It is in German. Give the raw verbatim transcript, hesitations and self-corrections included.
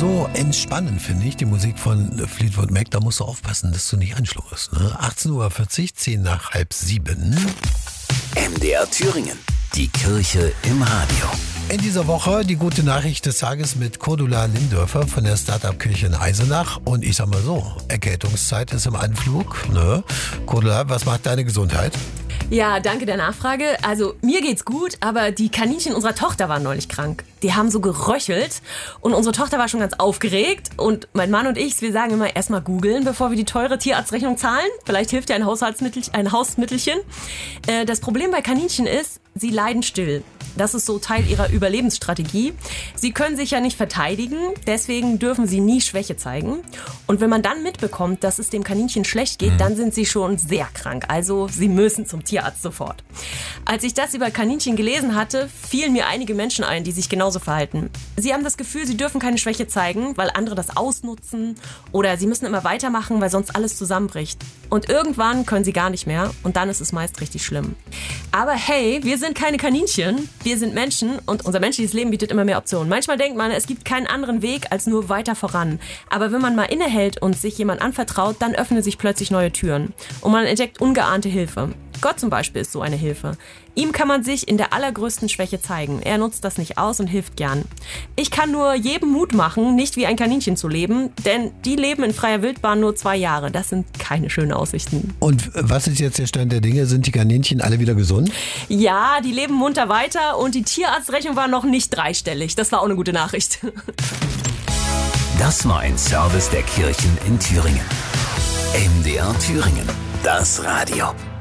so entspannend, finde ich, die Musik von Fleetwood Mac. Da musst du aufpassen, dass du nicht einschläfst. Ne? achtzehn Uhr vierzig, zehn nach halb sieben. M D R Thüringen, die Kirche im Radio. In dieser Woche die gute Nachricht des Tages mit Cordula Lindörfer von der Start-up-Kirche in Eisenach. Und ich sag mal so, Erkältungszeit ist im Anflug. Ne? Cordula, was macht deine Gesundheit? Ja, danke der Nachfrage. Also mir geht's gut, aber die Kaninchen unserer Tochter waren neulich krank. Die haben so geröchelt und unsere Tochter war schon ganz aufgeregt. Und mein Mann und ich, wir sagen immer, erstmal googeln, bevor wir die teure Tierarztrechnung zahlen. Vielleicht hilft ja ein Haushaltsmittel, ein Hausmittelchen. Äh, das Problem bei Kaninchen ist, sie leiden still. Das ist so Teil ihrer Überlebensstrategie. Sie können sich ja nicht verteidigen, deswegen dürfen sie nie Schwäche zeigen. Und wenn man dann mitbekommt, dass es dem Kaninchen schlecht geht, dann sind sie schon sehr krank. Also sie müssen zum Tierarzt sofort. Als ich das über Kaninchen gelesen hatte, fielen mir einige Menschen ein, die sich genauso verhalten. Sie haben das Gefühl, sie dürfen keine Schwäche zeigen, weil andere das ausnutzen. Oder sie müssen immer weitermachen, weil sonst alles zusammenbricht. Und irgendwann können sie gar nicht mehr und dann ist es meist richtig schlimm. Aber hey, wir sind keine Kaninchen. Wir sind Menschen und unser menschliches Leben bietet immer mehr Optionen. Manchmal denkt man, es gibt keinen anderen Weg als nur weiter voran. Aber wenn man mal innehält und sich jemand anvertraut, dann öffnen sich plötzlich neue Türen. Und man entdeckt ungeahnte Hilfe. Gott zum Beispiel ist so eine Hilfe. Ihm kann man sich in der allergrößten Schwäche zeigen. Er nutzt das nicht aus und hilft gern. Ich kann nur jedem Mut machen, nicht wie ein Kaninchen zu leben, denn die leben in freier Wildbahn nur zwei Jahre. Das sind keine schönen Aussichten. Und was ist jetzt der Stand der Dinge? Sind die Kaninchen alle wieder gesund? Ja, die leben munter weiter und die Tierarztrechnung war noch nicht dreistellig. Das war auch eine gute Nachricht. Das war ein Service der Kirchen in Thüringen. M D R Thüringen, das Radio.